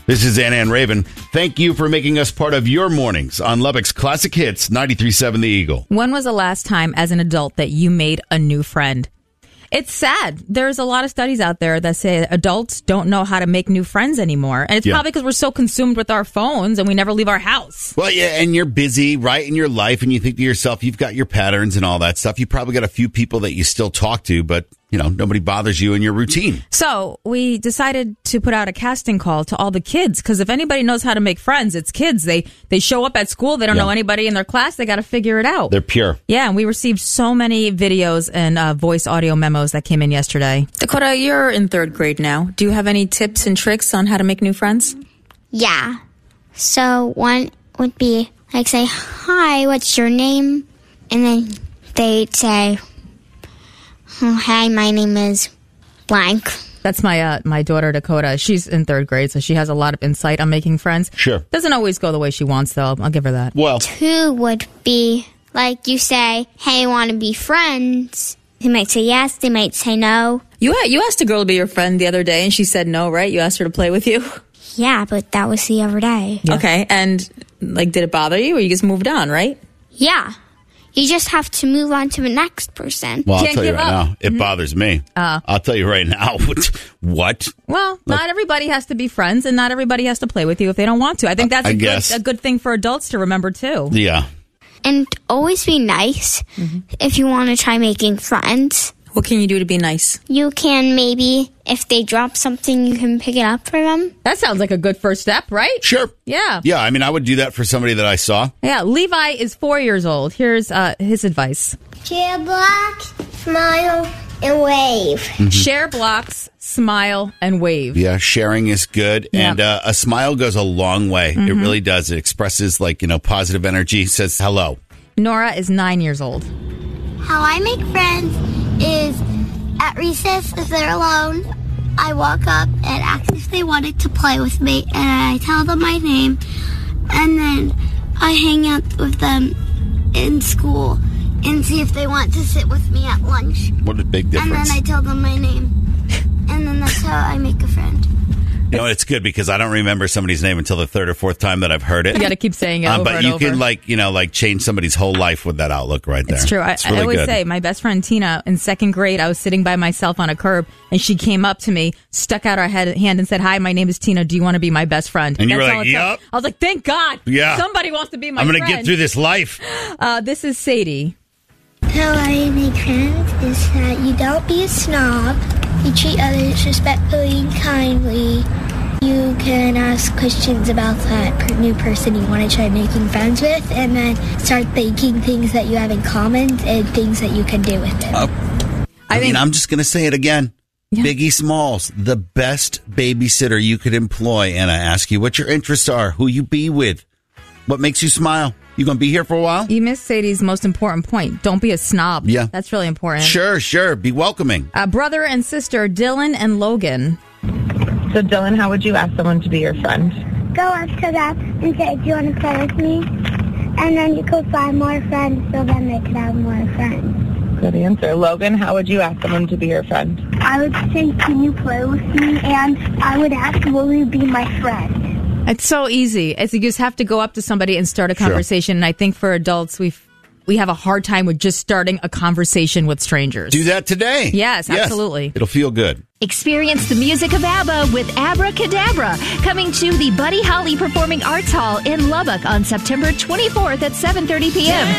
This is Anna and Raven. Thank you for making us part of your mornings on Lubbock's Classic Hits 93.7 The Eagle. When was the last time as an adult that you made a new friend? It's sad. There's a lot of studies out there that say adults don't know how to make new friends anymore. And it's probably because we're so consumed with our phones and we never leave our house. Well, yeah, and you're busy, right, in your life, and you think to yourself, you've got your patterns and all that stuff. You probably got a few people that you still talk to, but, you know, nobody bothers you in your routine. So we decided to put out a casting call to all the kids, because if anybody knows how to make friends, it's kids. They show up at school. They don't know anybody in their class. They got to figure it out. They're pure. Yeah, and we received so many videos and voice audio memos that came in yesterday. Dakota, you're in 3rd grade now. Do you have any tips and tricks on how to make new friends? Yeah. So one would be like say, "Hi, what's your name?" And then they'd say, "Oh, hi, my name is blank." That's my daughter, Dakota. She's in 3rd grade, so she has a lot of insight on making friends. Sure. Doesn't always go the way she wants, though. I'll give her that. Well, 2 would be like you say, "Hey, want to be friends?" They might say yes. They might say no. You asked a girl to be your friend the other day, and she said no, right? You asked her to play with you? Yeah, but that was the other day. Yeah. Okay, and like, did it bother you, or you just moved on, right? Yeah. You just have to move on to the next person. Well, I'll Can't tell you give right up. now, it bothers me. I'll tell you right now. What? Well, not everybody has to be friends, and not everybody has to play with you if they don't want to. I think that's a good thing for adults to remember, too. Yeah. And always be nice if you want to try making friends. What can you do to be nice? You can maybe, if they drop something, you can pick it up for them. That sounds like a good first step, right? Sure. Yeah. Yeah, I mean, I would do that for somebody that I saw. Yeah, Levi is 4 years old. Here's his advice. Share blocks, smile, and wave. Share blocks, smile, and wave. Yeah, sharing is good. Yeah. And a smile goes a long way. It really does. It expresses, like, positive energy, says hello. Nora is 9 years old. How I make friends is at recess, if they're alone, I walk up and ask if they wanted to play with me, and I tell them my name, and then I hang out with them in school and see if they want to sit with me at lunch. What a big difference. And then I tell them my name, and then that's how I make a friend. You know, it's good because I don't remember somebody's name until the 3rd or 4th time that I've heard it. You got to keep saying it over but and you over. can change somebody's whole life with that outlook right there. It's true. I really always good. say, my best friend Tina, in 2nd grade, I was sitting by myself on a curb, and she came up to me, stuck out her hand and said, "Hi, my name is Tina. Do you want to be my best friend?" And you were That's like, all it took. "Yup." I was like, thank God. Yeah. Somebody wants to be my I'm friend. going to get through this life. This is Sadie. How I make friends is that you don't be a snob. You treat others respectfully and kindly. You can ask questions about that new person you want to try making friends with, and then start thinking things that you have in common and things that you can do with it. I'm just going to say it again. Yeah. Biggie Smalls, the best babysitter you could employ. And I ask you what your interests are, who you be with, what makes you smile. You going to be here for a while? You missed Sadie's most important point. Don't be a snob. Yeah. That's really important. Sure. Be welcoming. Brother and sister, Dylan and Logan. So, Dylan, how would you ask someone to be your friend? Go up to them and say, "Do you want to play with me?" And then you could find more friends so then they could have more friends. Good answer. Logan, how would you ask someone to be your friend? I would say, "Can you play with me?" And I would ask, "Will you be my friend?" It's so easy. You just have to go up to somebody and start a conversation. And I think for adults, we have a hard time with just starting a conversation with strangers. Do that today. Yes, absolutely. It'll feel good. Experience the music of ABBA with Abracadabra, coming to the Buddy Holly Performing Arts Hall in Lubbock on September 24th at 7:30 p.m.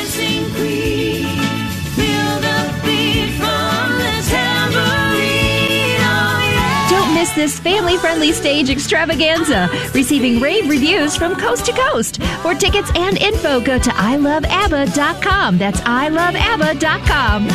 Don't miss this family-friendly stage extravaganza, receiving rave reviews from coast to coast. For tickets and info, go to iloveabba.com. That's iloveabba.com.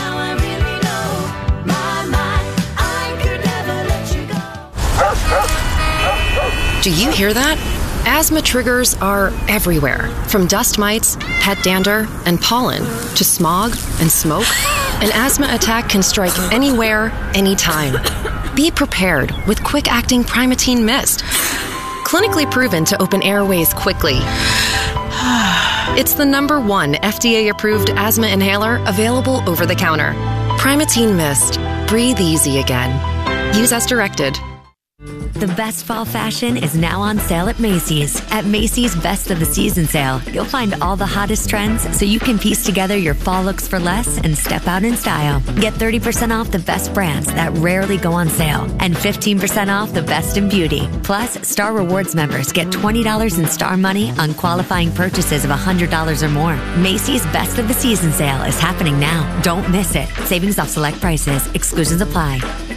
Do you hear that? Asthma triggers are everywhere, from dust mites, pet dander, and pollen, to smog and smoke. An asthma attack can strike anywhere, anytime. Be prepared with quick-acting Primatene Mist. Clinically proven to open airways quickly. It's the #1 FDA-approved asthma inhaler available over the counter. Primatene Mist. Breathe easy again. Use as directed. The best fall fashion is now on sale at Macy's. At Macy's Best of the Season sale, you'll find all the hottest trends so you can piece together your fall looks for less and step out in style. Get 30% off the best brands that rarely go on sale and 15% off the best in beauty. Plus, Star Rewards members get $20 in Star Money on qualifying purchases of $100 or more. Macy's Best of the Season sale is happening now. Don't miss it. Savings off select prices. Exclusions apply.